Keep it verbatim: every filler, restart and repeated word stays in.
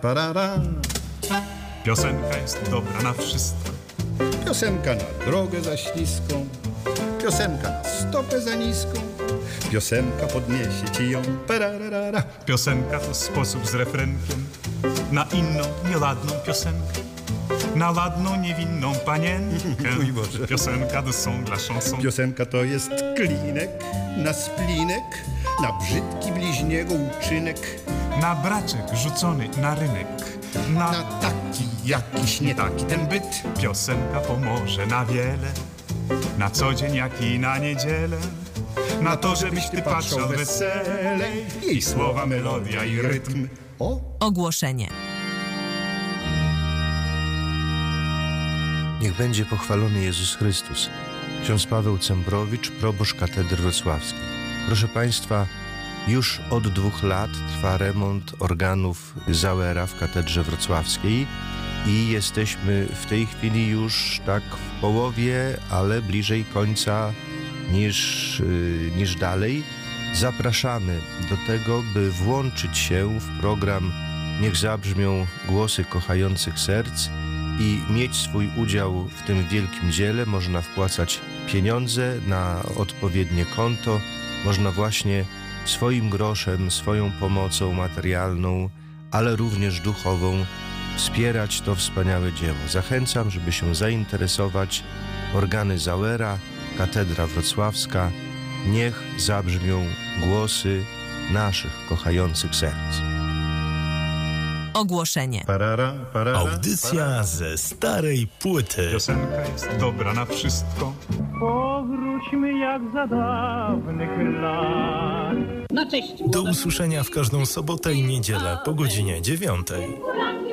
Parara. Piosenka jest dobra na wszystko. Piosenka na drogę za śliską, piosenka na stopę za niską, piosenka podniesie ci ją. Pararara. Piosenka to sposób z refrenkiem na inną, nieladną piosenkę, na ładną, niewinną panienkę. Mój Boże. Piosenka to są dla chanson. Piosenka to jest klinek na splinek, na brzydki bliźniego uczynek, Na braczek rzucony na rynek, na, na taki jakiś nie taki ten byt. Piosenka pomoże na wiele, na co dzień jak i na niedzielę, na to, żebyś ty patrzał weselej. I słowa, melodia i rytm. O! Ogłoszenie. Niech będzie pochwalony Jezus Chrystus. Ksiądz Paweł Cembrowicz, proboszcz katedry wrocławskiej. Proszę Państwa, już od dwóch lat trwa remont organów Zauera w katedrze wrocławskiej i jesteśmy w tej chwili już tak w połowie, ale bliżej końca niż, yy, niż dalej. Zapraszamy do tego, by włączyć się w program Niech zabrzmią głosy kochających serc i mieć swój udział w tym wielkim dziele. Można wpłacać pieniądze na odpowiednie konto, można właśnie swoim groszem, swoją pomocą materialną, ale również duchową wspierać to wspaniałe dzieło. Zachęcam, żeby się zainteresować. Organy Zauera, katedra wrocławska. Niech zabrzmią głosy naszych kochających serc. Ogłoszenie. Parara, parara, Audycja parara. ze starej płyty. Piosenka jest dobra na wszystko. Powróćmy jak za dawnych lat. No cześć. Do usłyszenia w każdą sobotę i niedzielę po godzinie dziewiątej.